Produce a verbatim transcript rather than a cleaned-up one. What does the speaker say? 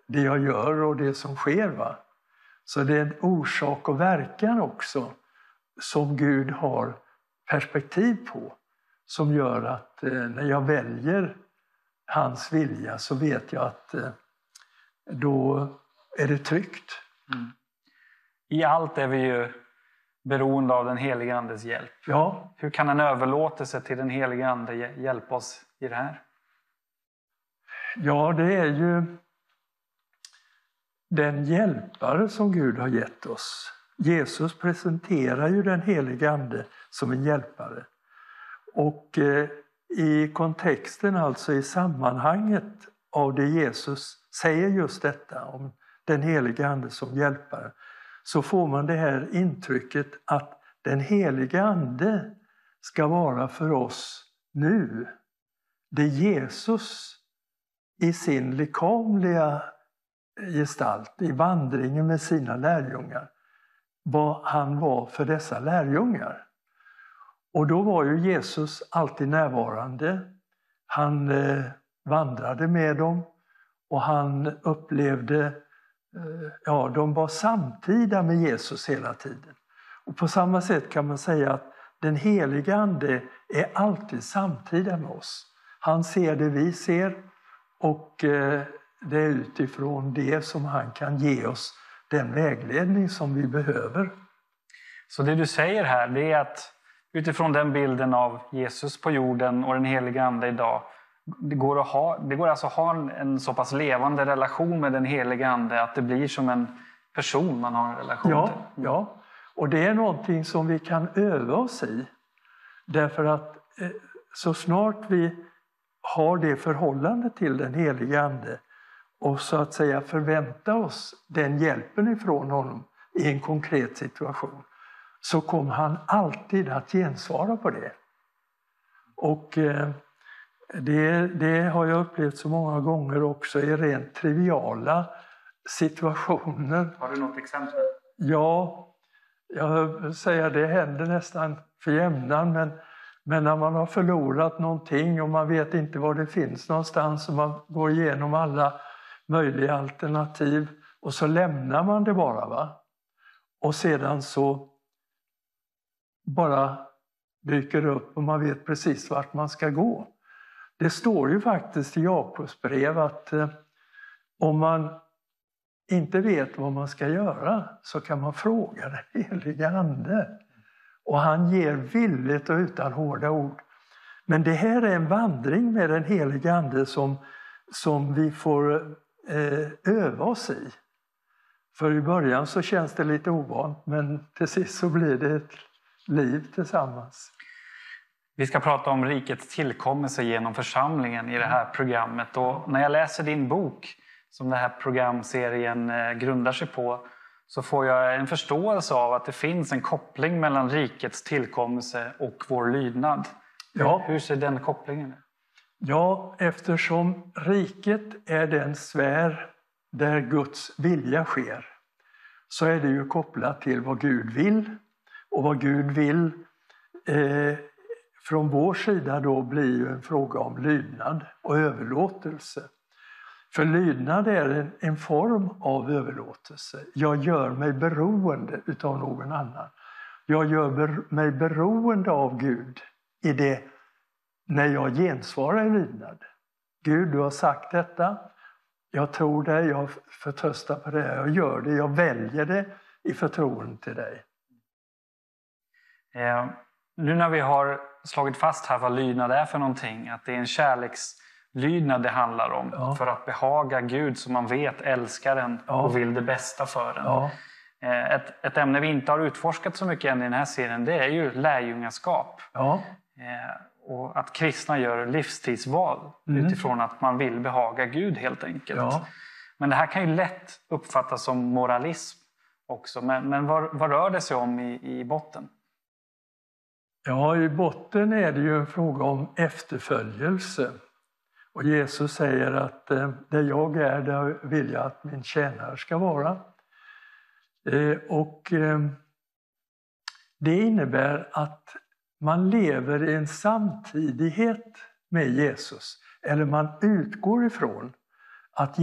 det jag gör och det som sker. Va? Så det är en orsak och verkan också som Gud har perspektiv på. Som gör att eh, när jag väljer hans vilja så vet jag att eh, då är det tryggt. Mm. I allt är vi ju beroende av den helige Andes hjälp. Ja. Hur kan en överlåtelse till den helige Ande hjälpa oss i det här? Ja, det är ju den hjälpare som Gud har gett oss. Jesus presenterar ju den helige Ande som en hjälpare. Och eh, i kontexten, alltså i sammanhanget av det Jesus säger just detta om den helige Ande som hjälpare, så får man det här intrycket att den helige Ande ska vara för oss nu. Det Jesus i sin lekamliga gestalt, i vandringen med sina lärjungar, vad han var för dessa lärjungar. Och då var ju Jesus alltid närvarande. Han eh, vandrade med dem och han upplevde, eh, ja, de var samtida med Jesus hela tiden. Och på samma sätt kan man säga att den heliga Ande är alltid samtida med oss. Han ser det vi ser och eh, det är utifrån det som han kan ge oss den vägledning som vi behöver. Så det du säger här, det är att utifrån den bilden av Jesus på jorden och den heliga Ande idag, det går, att ha, det går alltså att ha en, en så pass levande relation med den heliga Ande att det blir som en person man har en relation ja, till. Mm. Ja, och det är någonting som vi kan öva oss i. Därför att eh, så snart vi har det förhållande till den heliga Ande och så att säga förvänta oss den hjälpen ifrån honom i en konkret situation, så kommer han alltid att gensvara på det. Och eh, det, det har jag upplevt så många gånger också i rent triviala situationer. Har du något exempel? Ja, jag säger det händer nästan för jämnan, men, men när man har förlorat någonting och man vet inte var det finns någonstans och man går igenom alla möjliga alternativ och så lämnar man det bara, va? Och sedan så bara dyker upp och man vet precis vart man ska gå. Det står ju faktiskt i Jakobs brev att eh, om man inte vet vad man ska göra så kan man fråga den helige Ande. Och han ger villigt och utan hårda ord. Men det här är en vandring med den helige Ande som, som vi får eh, öva oss i. För i början så känns det lite ovant, men till sist så blir det ett liv tillsammans. Vi ska prata om rikets tillkommelse genom församlingen i det här programmet. Och när jag läser din bok, som den här programserien grundar sig på, så får jag en förståelse av att det finns en koppling mellan rikets tillkommelse och vår lydnad. Ja. Hur ser den kopplingen ut? Ja, eftersom riket är den sfär där Guds vilja sker, så är det ju kopplat till vad Gud vill. Och vad Gud vill eh, från vår sida då blir ju en fråga om lydnad och överlåtelse. För lydnad är en, en form av överlåtelse. Jag gör mig beroende utav någon annan. Jag gör ber, mig beroende av Gud i det när jag gensvarar i lydnad. Gud, du har sagt detta. Jag tror det, jag förtröstar på det, jag gör det, jag väljer det i förtroende till dig. Eh, nu när vi har slagit fast här vad lydnad är för någonting, att det är en kärlekslydnad det handlar om, ja. För att behaga Gud som man vet älskar en, ja. Och vill det bästa för en. Ja. Eh, ett, ett ämne vi inte har utforskat så mycket än i den här serien, det är ju lärjungaskap. Ja. Eh, och att kristna gör livstidsval mm. utifrån att man vill behaga Gud helt enkelt. Ja. Men det här kan ju lätt uppfattas som moralism också. Men, men vad, vad rör det sig om i, i botten? Ja, i botten är det ju en fråga om efterföljelse. Och Jesus säger att eh, där jag är, där vill jag att min tjänare ska vara. Eh, och eh, det innebär att man lever i en samtidighet med Jesus. Eller man utgår ifrån att